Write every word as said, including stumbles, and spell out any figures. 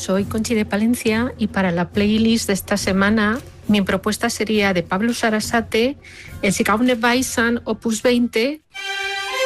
soy Conchi de Palencia y para la playlist de esta semana mi propuesta sería de Pablo Sarasate, el Sikaune Baisan Opus veinte,